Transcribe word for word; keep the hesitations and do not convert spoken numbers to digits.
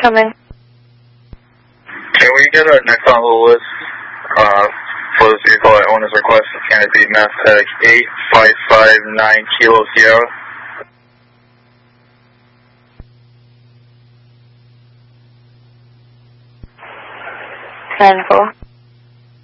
coming. Can we get our next on the list uh, for this vehicle at owner's request? Can it be Mass Tech eight five five nine Kilo Sierra? ten four.